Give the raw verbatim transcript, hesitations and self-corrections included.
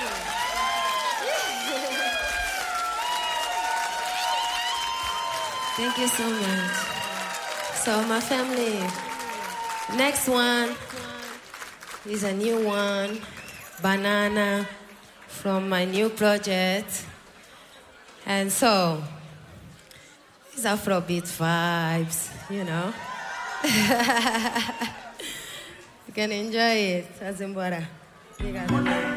Thank you so much. So my family, next one is a new one, Banana, from my new project. And so, it's Afrobeat vibes, you know. You can enjoy it. Azimbora. Obrigada.